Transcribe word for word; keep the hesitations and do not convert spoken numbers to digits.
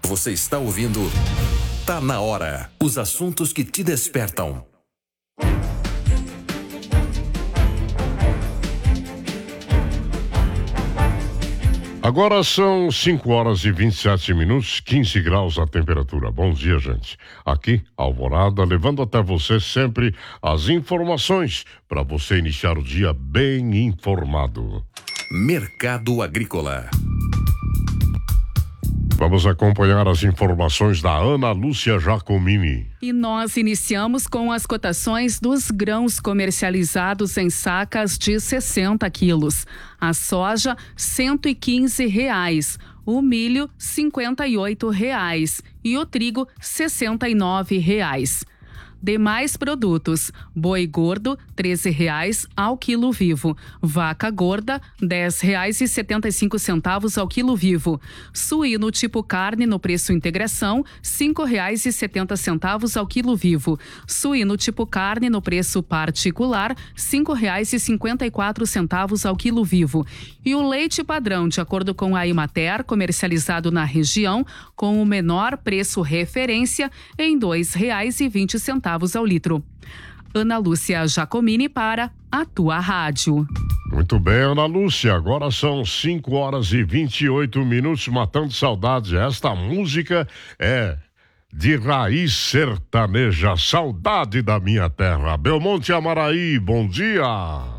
Você está ouvindo Tá na Hora. Os assuntos que te despertam. Agora são cinco horas e vinte e sete minutos, quinze graus a temperatura. Bom dia, gente. Aqui, Alvorada, levando até você sempre as informações para você iniciar o dia bem informado. Mercado Agrícola. Vamos acompanhar as informações da Ana Lúcia Giacomini. E nós iniciamos com as cotações dos grãos comercializados em sacas de sessenta quilos. A soja, cento e quinze reais. O milho, cinquenta e oito reais. E o trigo, sessenta e nove reais. Demais produtos: boi gordo, treze reais ao quilo vivo; vaca gorda, dez reais e setenta e cinco centavos ao quilo vivo; suíno tipo carne no preço integração, cinco reais e setenta centavos ao quilo vivo; suíno tipo carne no preço particular, cinco reais e cinquenta e quatro centavos ao quilo vivo; e o leite padrão, de acordo com a Emater, comercializado na região, com o menor preço referência, em dois reais e vinte centavos ao litro. Ana Lúcia Giacomini para a tua rádio. Muito bem, Ana Lúcia, agora são cinco horas e vinte e oito minutos, matando saudade. Esta música é de raiz sertaneja, Saudade da Minha Terra. Belmonte Amaraí, bom dia.